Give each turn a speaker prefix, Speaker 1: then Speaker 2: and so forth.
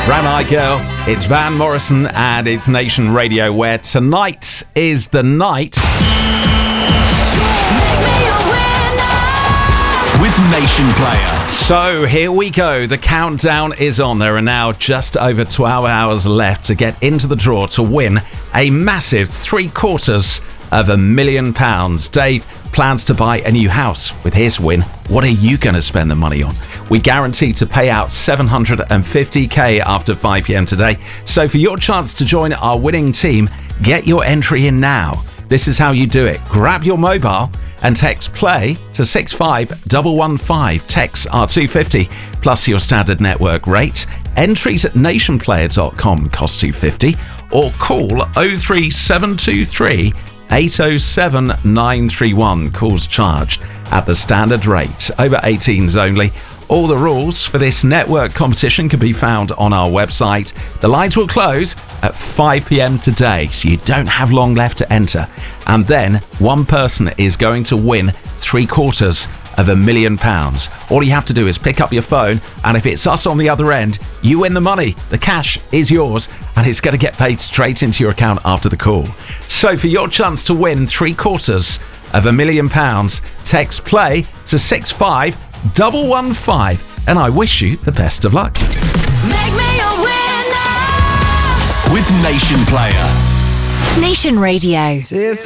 Speaker 1: Brown Eyed Girl, it's Van Morrison and it's Nation Radio, where tonight is the night
Speaker 2: with Nation Player.
Speaker 1: So here we go, the countdown is on. There are now just over 12 hours left to get into the draw to win a massive £750,000. Dave plans to buy a new house with his win. What are you going to spend the money on? We guarantee to pay out $750,000 after 5 p.m. today. So for your chance to join our winning team, get your entry in now. This is how you do it. Grab your mobile and text play to 65115. Texts are $2.50 plus your standard network rate. Entries at nationplayer.com cost $2.50 or call 03723 807 931. Calls charged at the standard rate. Over 18s only. All the rules for this network competition can be found on our website. The lines will close at 5 p.m. today, so you don't have long left to enter. And then one person is going to win £750,000. All you have to do is pick up your phone, and if it's us on the other end, you win the money. The cash is yours, and it's going to get paid straight into your account after the call. So for your chance to win £750,000, text play to 65115, and I wish you the best of luck.
Speaker 3: Make me a winner
Speaker 2: with Nation Player.
Speaker 3: Nation Radio.